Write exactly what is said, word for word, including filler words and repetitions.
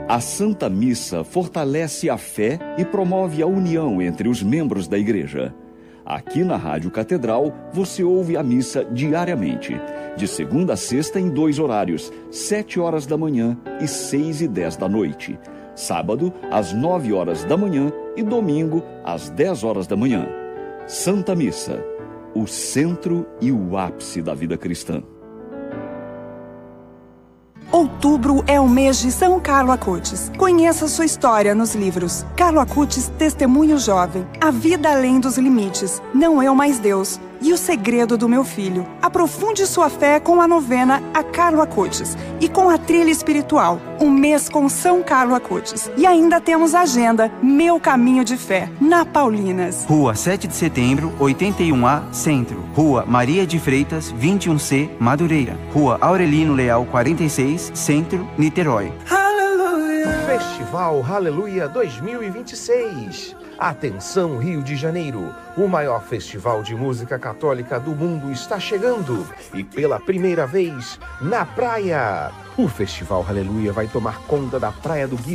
A Santa Missa fortalece a fé e promove a união entre os membros da Igreja. Aqui na Rádio Catedral, você ouve a missa diariamente, de segunda a sexta em dois horários, sete horas da manhã e seis e dez da noite. Sábado, às nove horas da manhã e domingo, às dez horas da manhã. Santa Missa, o centro e o ápice da vida cristã. Outubro é o mês de São Carlo Acutis. Conheça sua história nos livros Carlo Acutis, Testemunho Jovem, A Vida Além dos Limites, Não Eu Mais Deus e O Segredo do Meu Filho. Aprofunde sua fé com a novena A Carlo Acutis e com a trilha espiritual, Um Mês com São Carlo Acutis. E ainda temos a agenda Meu Caminho de Fé, na Paulinas. Rua sete de setembro, oitenta e um A, Centro. Rua Maria de Freitas, vinte e um C, Madureira. Rua Aurelino Leal, quarenta e seis, Centro, Niterói. Festival Aleluia dois mil e vinte e seis. Atenção, Rio de Janeiro, o maior festival de música católica do mundo está chegando e pela primeira vez na praia. O Festival Aleluia vai tomar conta da Praia do Guia